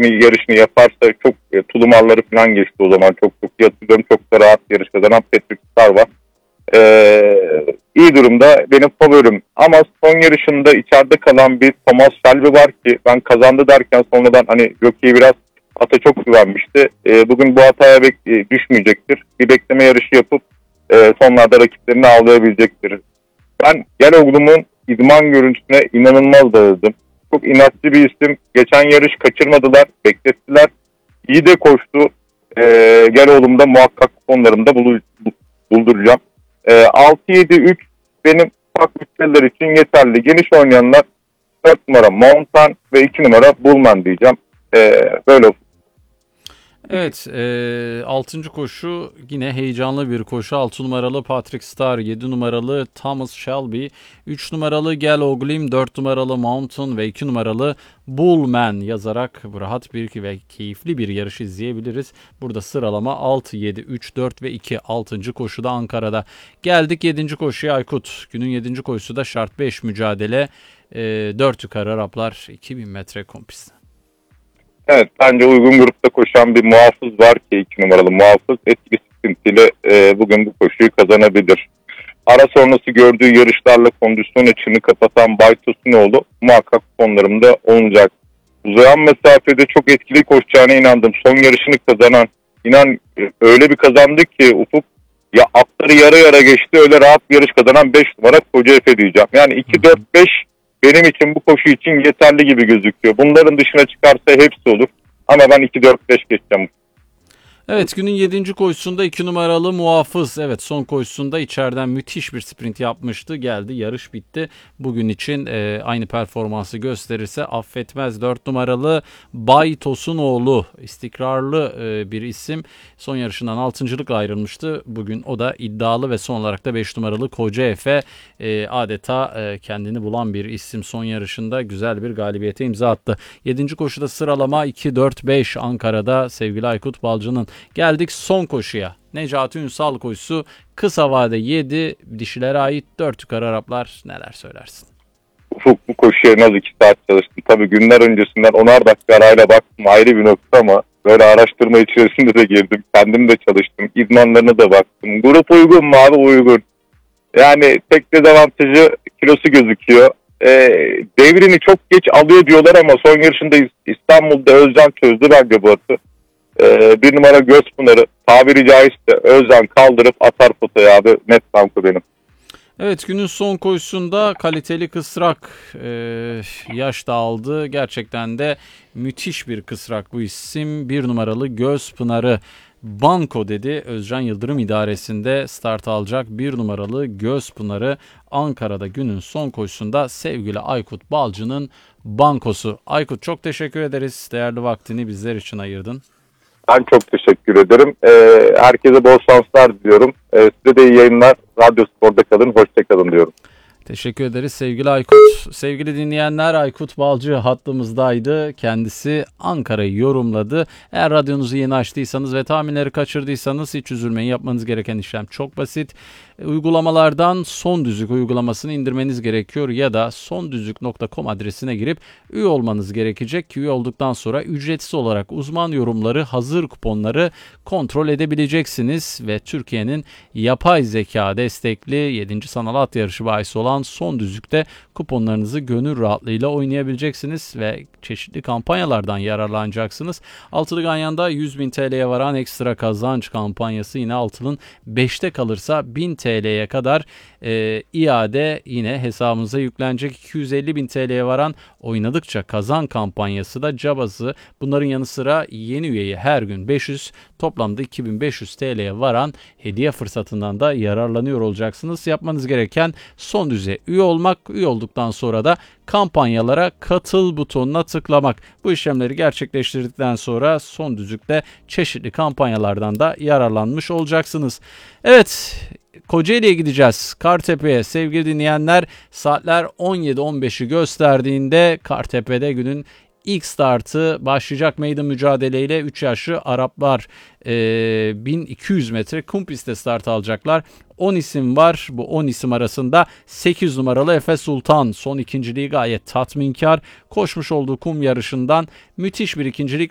yarışını yaparsa çok tulumarları falan geçti o zaman. Çok iyi hatırlıyorum. Çok da rahat yarış kazanan Patrick Star var. İyi durumda benim favorim. Ama son yarışında içeride kalan bir Thomas Shelby var ki ben kazandı derken sonradan hani jockey biraz ata çok güvenmişti. Bugün bu hataya düşmeyecektir. Bir bekleme yarışı yapıp sonlarda rakiplerini avlayabilecektir. Ben Geloğlu'nun idman görüntüsüne inanılmaz bağladım. Çok inatçı bir isim. Geçen yarış kaçırmadılar, beklettiler. İyi de koştu. Geloğlu'mda muhakkak kuponlarımda bulduracağım. 6-7-3 benim ufak bütçeler için yeterli. Geniş oynayanlar 4 numara Mountain ve 2 numara Bullman diyeceğim. Böyle. Evet, 6. koşu yine heyecanlı bir koşu. 6 numaralı Patrick Star, 7 numaralı Thomas Shelby, 3 numaralı Geloğlu, 4 numaralı Mountain ve 2 numaralı Bullman yazarak rahat bir ve keyifli bir yarış izleyebiliriz. Burada sıralama 6, 7, 3, 4 ve 2. 6. koşuda Ankara'da. Geldik 7. koşuya Aykut. Günün 7. koşusu da şart 5 mücadele. 4 yukarı Araplar 2000 metre kum pisti. Evet, bence uygun grupta koşan bir muhafız var ki 2 numaralı muhafız etkili sıkıntıyla bugün bu koşuyu kazanabilir. Ara sonrası gördüğü yarışlarla kondisyon açığını kapatan Bay Tosunoğlu muhakkak konularımda olacak. Uzayan mesafede çok etkili koşacağına inandım. Son yarışını kazanan, inan öyle bir kazandı ki Ufuk, ya atları yara geçti, öyle rahat bir yarış kazanan 5 numara Koca Efe diyeceğim. Yani 2-4-5 benim için bu koşu için yeterli gibi gözüküyor. Bunların dışına çıkarsa hepsi olur. Ama ben 2-4-5 geçeceğim. Evet, günün 7. koşusunda 2 numaralı muhafız. Evet, son koşusunda içeriden müthiş bir sprint yapmıştı. Geldi, yarış bitti. Bugün için aynı performansı gösterirse affetmez. 4 numaralı Bay Tosunoğlu istikrarlı bir isim. Son yarışından 6.'lıkla ayrılmıştı. Bugün o da iddialı ve son olarak da 5 numaralı Koca Efe adeta kendini bulan bir isim. Son yarışında güzel bir galibiyete imza attı. 7. koşuda sıralama 2-4-5 Ankara'da sevgili Aykut Balcı'nın. Geldik son koşuya. Necati Ünsal koşusu. Kısa vade 7 dişilere ait 4 yukarı Araplar, neler söylersin? Ufuk, bu koşuya en az 2 saat çalıştım. Tabii günler öncesinden 10'ar dakika arayla baktım, ayrı bir nokta, ama böyle araştırma içerisinde de girdim. Kendim de çalıştım. İdmanlarına da baktım. Grup uygun mu abi? Uygun. Yani tek dezavantajı kilosu gözüküyor. Devrini çok geç alıyor diyorlar ama son yarışında İstanbul'da Özcan çözdü bence bu atı. 1 numara Gözpınar'ı tabiri caizse Özcan kaldırıp atar potaya abi. Net banko benim. Evet, günün son koşusunda kaliteli kısrak yaş da aldı. Gerçekten de müthiş bir kısrak bu isim. 1 numaralı Gözpınar'ı banko dedi. Özcan Yıldırım idaresinde start alacak 1 numaralı Gözpınar'ı Ankara'da günün son koşusunda sevgili Aykut Balcı'nın bankosu. Aykut, çok teşekkür ederiz. Değerli vaktini bizler için ayırdın. Ben çok teşekkür ederim. Herkese bol şanslar diliyorum. Size de iyi yayınlar. Radyo Spor'da kalın. Hoşça kalın diyorum. Teşekkür ederiz sevgili Aykut. Sevgili dinleyenler, Aykut Balcı hattımızdaydı. Kendisi Ankara'yı yorumladı. Eğer radyonuzu yeni açtıysanız ve tahminleri kaçırdıysanız hiç üzülmeyin. Yapmanız gereken işlem çok basit. Uygulamalardan Son Düzlük uygulamasını indirmeniz gerekiyor ya da sondüzlük.com adresine girip üye olmanız gerekecek. Üye olduktan sonra ücretsiz olarak uzman yorumları, hazır kuponları kontrol edebileceksiniz ve Türkiye'nin yapay zeka destekli 7. sanal at yarışı bahisi olan Son Düzlük'te kuponlarınızı gönül rahatlığıyla oynayabileceksiniz ve çeşitli kampanyalardan yararlanacaksınız. Altılı Ganyan'da 100.000 TL'ye varan ekstra kazanç kampanyası, yine altının 5'te kalırsa 1000 TL'ye kadar iade yine hesabınıza yüklenecek. 250.000 TL'ye varan oynadıkça kazan kampanyası da cabası. Bunların yanı sıra yeni üyeyi her gün 500, toplamda 2500 TL'ye varan hediye fırsatından da yararlanıyor olacaksınız. Yapmanız gereken Son Düzlük'e üye olmak. Üye olduktan sonra da kampanyalara katıl butonuna tıklamak. Bu işlemleri gerçekleştirdikten sonra Son Düzlük'te çeşitli kampanyalardan da yararlanmış olacaksınız. Evet, Kocaeli'ye gideceğiz. Kartepe'ye sevgili dinleyenler, saatler 17.15'i gösterdiğinde Kartepe'de günün İlk startı başlayacak. Meydan mücadeleyle 3 yaşlı Araplar 1200 metre kum pistte start alacaklar. 10 isim var. Bu 10 isim arasında 8 numaralı Efe Sultan son ikinciliği gayet tatminkar. Koşmuş olduğu kum yarışından müthiş bir ikincilik